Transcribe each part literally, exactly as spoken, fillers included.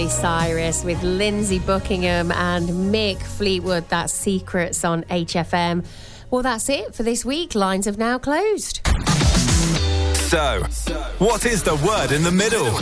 Cyrus with Lindsay Buckingham and Mick Fleetwood. That's Secrets on H F M. Well, that's it for this week. Lines have now closed. So, what is the word in the middle?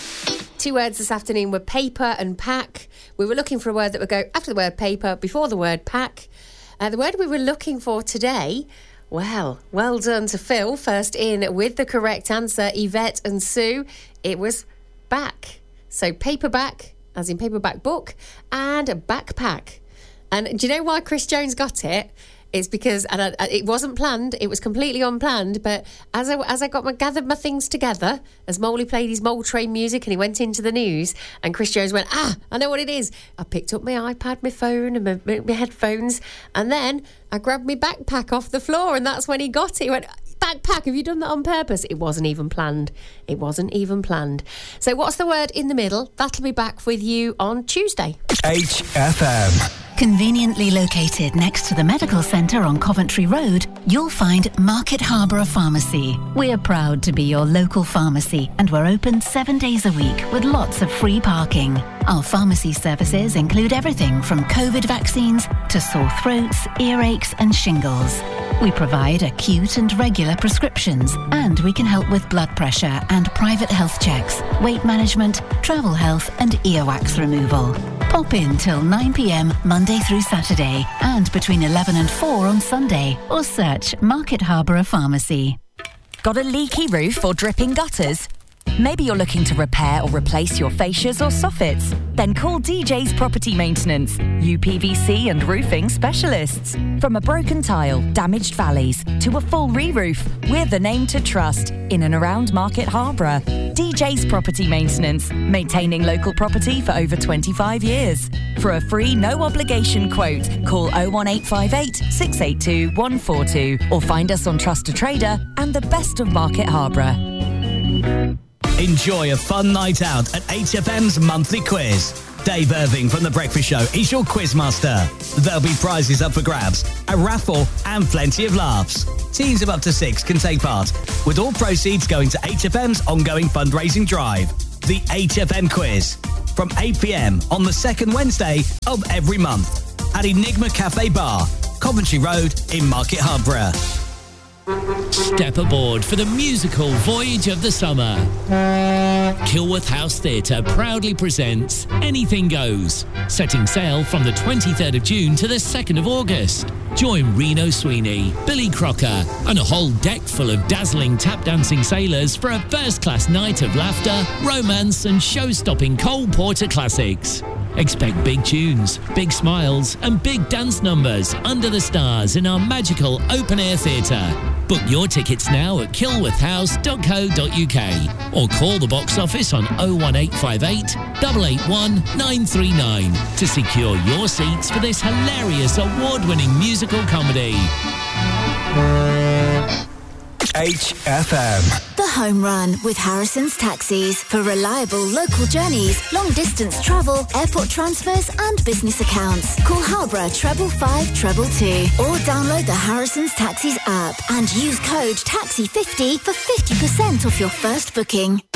Two words this afternoon were paper and pack. We were looking for a word that would go after the word paper, before the word pack. Uh, the word we were looking for today, well, well done to Phil, first in with the correct answer, Yvette and Sue. It was back. So paperback, as in paperback book, and a backpack. And do you know why Chris Jones got it? It's because, and I, it wasn't planned, it was completely unplanned, but as I, as I got my, gathered my things together, as Molly played his Mole Train music and he went into the news, and Chris Jones went, ah, I know what it is. I picked up my iPad, my phone, and my, my, my headphones, and then I grabbed my backpack off the floor, and that's when he got it. He went, backpack, have you done that on purpose? It wasn't even planned. It wasn't even planned. So what's the word in the middle? That'll be back with you on Tuesday. H F M. Conveniently located next to the medical centre on Coventry Road, you'll find Market Harborough Pharmacy. We're proud to be your local pharmacy, and we're open seven days a week with lots of free parking. Our pharmacy services include everything from COVID vaccines to sore throats, earaches and shingles. We provide acute and regular prescriptions, and we can help with blood pressure and private health checks, weight management, travel health and earwax removal. Pop in till nine p m Monday through Saturday and between eleven and four on Sunday, or search Market Harborough Pharmacy. Got a leaky roof or dripping gutters? Maybe you're looking to repair or replace your fascias or soffits? Then call D J's Property Maintenance, U P V C and roofing specialists. From a broken tile, damaged valleys, to a full re-roof, we're the name to trust in and around Market Harborough. D J's Property Maintenance, maintaining local property for over twenty-five years. For a free, no-obligation quote, call oh one eight five eight, six eight two, one four two or find us on Trust a Trader and the best of Market Harborough. Enjoy a fun night out at H F M's monthly quiz. Dave Irving from The Breakfast Show is your quizmaster. There'll be prizes up for grabs, a raffle and plenty of laughs. Teams of up to six can take part, with all proceeds going to H F M's ongoing fundraising drive. The H F M Quiz, from eight p m on the second Wednesday of every month at Enigma Cafe Bar, Coventry Road in Market Harborough. Step aboard for the musical voyage of the summer. Kilworth House Theatre proudly presents Anything Goes, setting sail from the twenty-third of June to the second of August. Join Reno Sweeney, Billy Crocker, and a whole deck full of dazzling tap-dancing sailors for a first-class night of laughter, romance, and show-stopping Cole Porter classics. Expect big tunes, big smiles, and big dance numbers under the stars in our magical open-air theatre. Book your tickets now at kilworth house dot co dot u k or call the box office on oh one eight five eight, eight eight one, nine three nine to secure your seats for this hilarious award-winning musical comedy. H F M. The Home Run with Harrison's Taxis for reliable local journeys, long distance travel, airport transfers and business accounts. Call Harborough treble five treble two or download the Harrison's Taxis app and use code taxi fifty for fifty percent off your first booking.